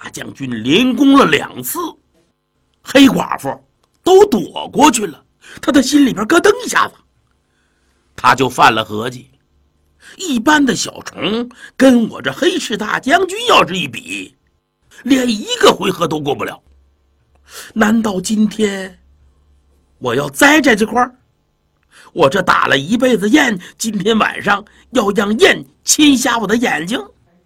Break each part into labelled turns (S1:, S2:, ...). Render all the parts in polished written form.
S1: 大将军连攻了2次，黑寡妇都躲过去了，他的心里边咯噔一下子，他就犯了合计，一般的小虫跟我这黑翅大将军要是一比，连1个回合都过不了。难道今天我要栽在这块儿？我这打了一辈子雁，今天晚上要让雁亲瞎我的眼睛？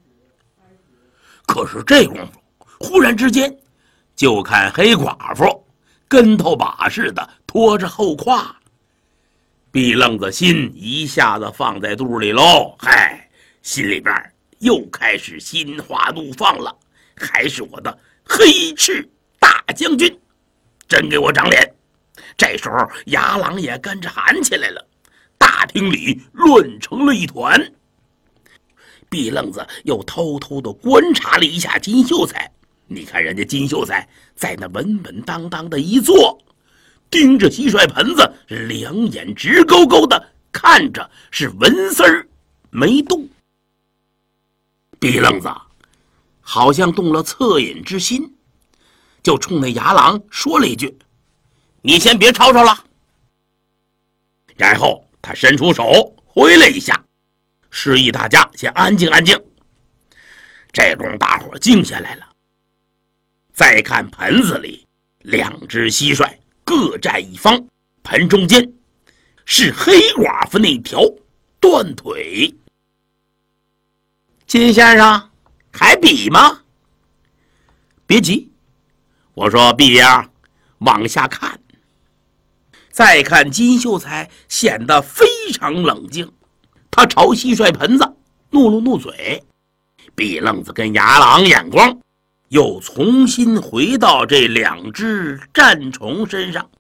S1: 可是这功夫，忽然之间，就看黑寡妇跟头把式的拖着后胯，毕愣子心一下子放在肚里喽。嗨，心里边又开始心花怒放了，还是我的黑翅大将军，真给我长脸！这时候牙郎也跟着喊起来了，大厅里乱成了一团。毕愣子又偷偷地观察了一下金秀才，你看人家金秀才在那稳稳当当的一坐，盯着蟋蟀盆子，两眼直勾勾的看着，是纹丝儿没动。毕愣子好像动了恻隐之心，就冲那牙郎说了一句：“你先别吵吵了。”然后他伸出手挥了一下，示意大家先安静安静。这功夫大伙静下来了。再看盆子里2只蟋蟀各占一方，盆中间是黑寡妇那条断腿。金先生，还比吗？别急，我说毕爷往下看。再看金秀才显得非常冷静，他朝蟋蟀盆子怒了怒嘴，毕愣子跟牙郎眼光又重新回到这2只战虫身上。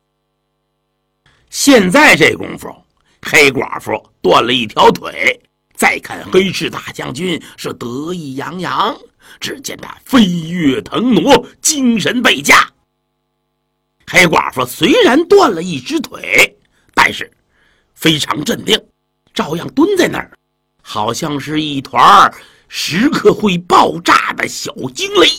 S1: 现在这功夫，黑寡妇断了一条腿，再看黑翅大将军是得意洋洋，只见他飞跃腾挪，精神倍加。黑寡妇虽然断了一只腿，但是非常镇定，照样蹲在那儿，好像是一团时刻会爆炸的小惊雷。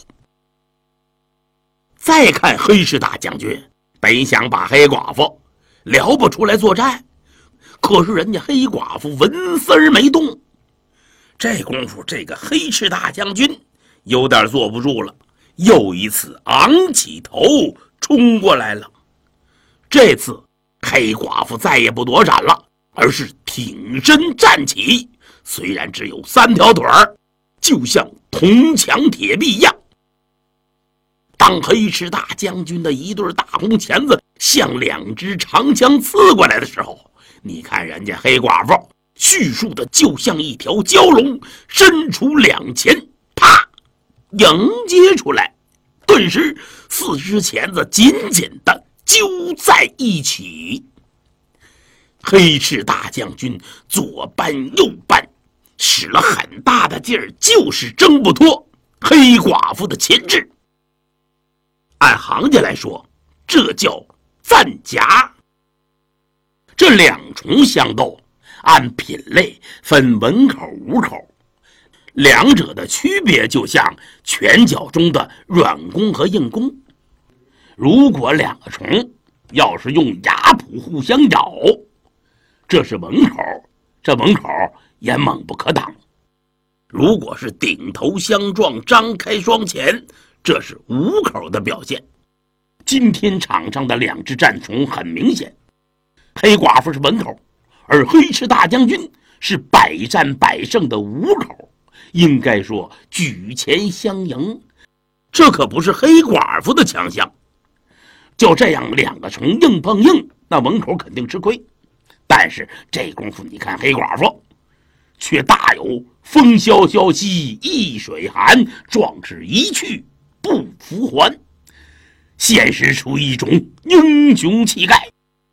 S1: 再看黑翅大将军，本想把黑寡妇撩不出来作战，可是人家黑寡妇纹丝儿没动。这功夫，这个黑翅大将军有点坐不住了，又一次昂起头冲过来了。这次黑寡妇再也不躲闪了，而是挺身站起，虽然只有3条腿儿，就像铜墙铁壁一样。当黑翅大将军的一对大红钳子向2只长枪刺过来的时候，你看人家黑寡妇迅速的就像一条蛟龙，伸出2钳，啪迎接出来，顿时4只钳子紧紧的揪在一起。黑翅大将军左扳右扳，使了很大的劲儿，就是挣不脱黑寡妇的钳制。按行家来说，这叫暂夹。这2虫相斗，按品类分文口、武口，两者的区别就像拳脚中的软功和硬功。如果2个虫要是用牙蹼互相咬，这是文口，这文口也猛不可挡。如果是顶头相撞，张开双钳，这是武口的表现。今天场上的2只战虫很明显，黑寡妇是文口，而黑翅大将军是百战百胜的武口，应该说举前相迎。这可不是黑寡妇的强项。就这样2个虫硬碰硬，那文口肯定吃亏。但是这功夫你看黑寡妇却大有风萧萧兮易水寒，壮士一去不复还，现实出一种英雄气概。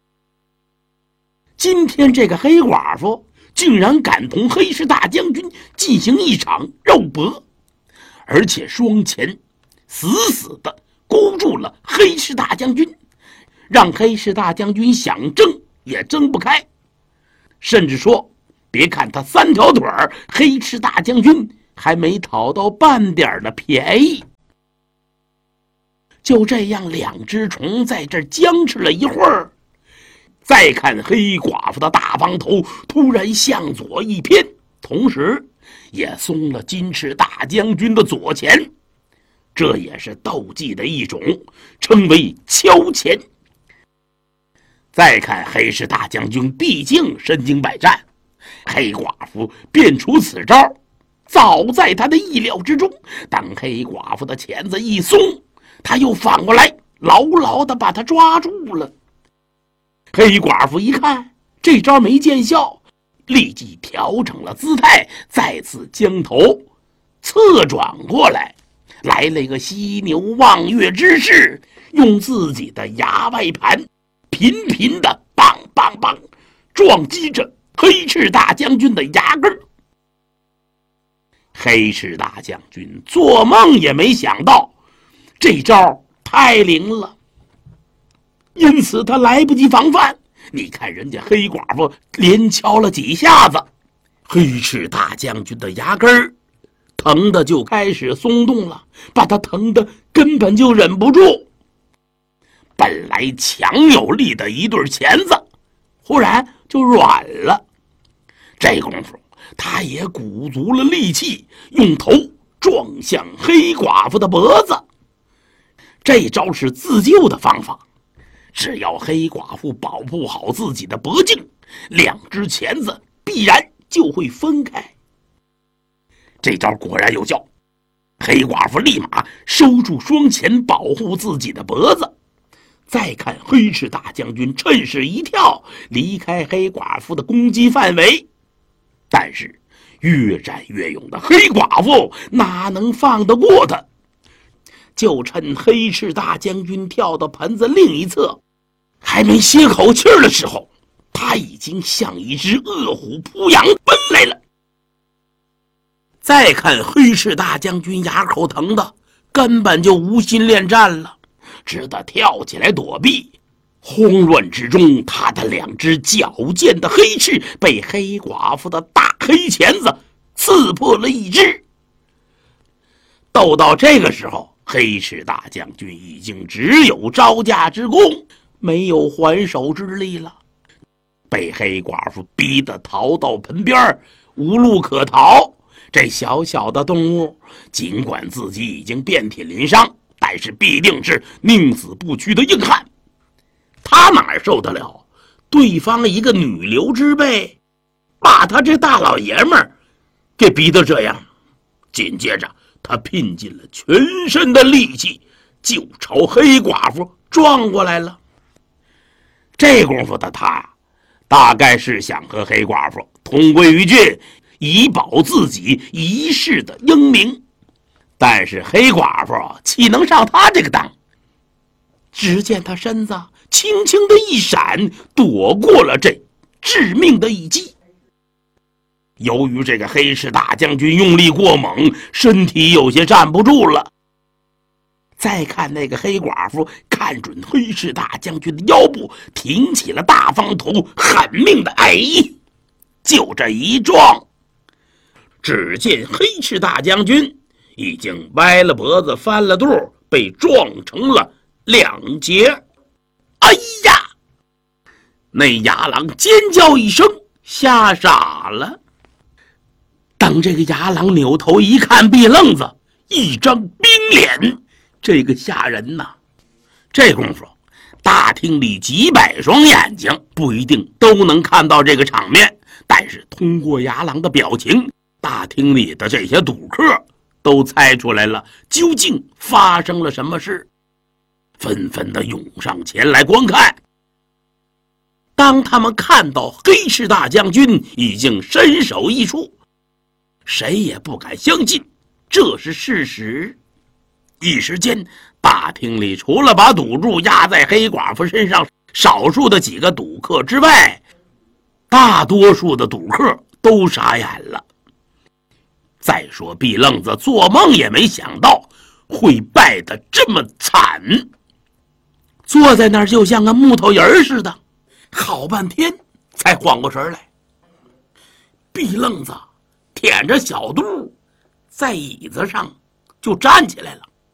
S1: 今天这个黑寡妇竟然敢同黑翅大将军进行一场肉搏，而且双钳死死地箍住了黑翅大将军，让黑翅大将军想挣也挣不开。甚至说，别看他3条腿儿，黑翅大将军还没讨到半点的便宜。 就这样，两只虫在这僵持了一会儿。再看黑寡妇的大方头突然向左一偏，同时也松了金翅大将军的左前，这也是斗技的一种，称为敲前。再看黑翅大将军毕竟身经百战，黑寡妇变出此招早在他的意料之中。当黑寡妇的钳子一松，他又反过来牢牢地把他抓住了。黑寡妇一看这招没见效，立即调整了姿态，再次将头侧转过来，来了一个犀牛望月之势，用自己的牙外盘频频的梆梆梆撞击着黑翅大将军的牙根。黑翅大将军做梦也没想到这招太灵了，因此他来不及防范。你看人家黑寡妇连敲了几下子，黑翅大将军的牙根疼的就开始松动了，把他疼的根本就忍不住。本来强有力的一对钳子忽然就软了。这功夫他也鼓足了力气，用头撞向黑寡妇的脖子。这招是自救的方法，只要黑寡妇保护好自己的脖颈，两只钳子必然就会分开。这招果然有效，黑寡妇立马收住双钳，保护自己的脖子。再看黑翅大将军趁势一跳，离开黑寡妇的攻击范围。但是越战越勇的黑寡妇哪能放得过他？就趁黑翅大将军跳到盆子另一侧，还没歇口气的时候，他已经像一只恶虎扑羊奔来了。再看黑翅大将军牙口疼的根本就无心恋战了，只得跳起来躲避。慌乱之中，他的两只矫健的黑翅被黑寡妇的大黑钳子刺破了一只。斗到这个时候，黑翅大将军已经只有招架之功，没有还手之力了。被黑寡妇逼得逃到盆边，无路可逃。这小小的动物尽管自己已经遍体鳞伤，但是必定是宁死不屈的硬汉。他哪受得了对方一个女流之辈把他这大老爷们儿给逼得这样？紧接着他拼尽了全身的力气，就朝黑寡妇撞过来了。这功夫的他大概是想和黑寡妇同归于尽，以保自己一世的英名。但是黑寡妇岂能上他这个当？只见他身子轻轻的一闪，躲过了这致命的一击。由于这个黑翅大将军用力过猛，身体有些站不住了。再看那个黑寡妇看准黑翅大将军的腰部，挺起了大方头，狠命的就这一撞。只见黑翅大将军已经歪了脖子，翻了肚，被撞成了两截。哎呀！那牙狼尖叫一声，吓傻了。当这个牙狼扭头一看，毕愣子一张冰脸，这个吓人呐！这功夫大厅里几百双眼睛不一定都能看到这个场面，但是通过牙狼的表情，大厅里的这些赌客都猜出来了究竟发生了什么事，纷纷的涌上前来观看。当他们看到黑翅大将军已经身首异处，谁也不敢相信这是事实。一时间，大厅里除了把赌注压在黑寡妇身上少数的几个赌客之外，大多数的赌客都傻眼了。再说毕愣子做梦也没想到会败得这么惨，坐在那儿就像个木头人似的，好半天才缓过神来。毕愣子腆着小肚在椅子上就站起来了。